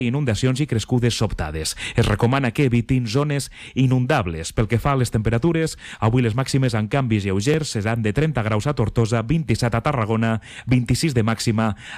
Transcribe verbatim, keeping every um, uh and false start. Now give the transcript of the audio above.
inundacions i crescudes sobtades. Es recomana que evitin zones inundables. Pel que fa a les temperatures, avui les màximes amb canvis lleugers seran de trenta graus a Tortosa, vint-i-set a Tarragona, vint-i-sis de màxima